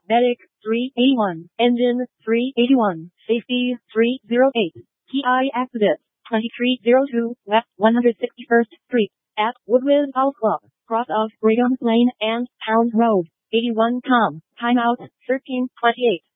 Medic 381. Engine 381. Safety 308. PI accident 2302 West 161st Street at Woodwind Golf Club, cross of Brigham Lane and Pound Road. 81 com. Timeout 13:28.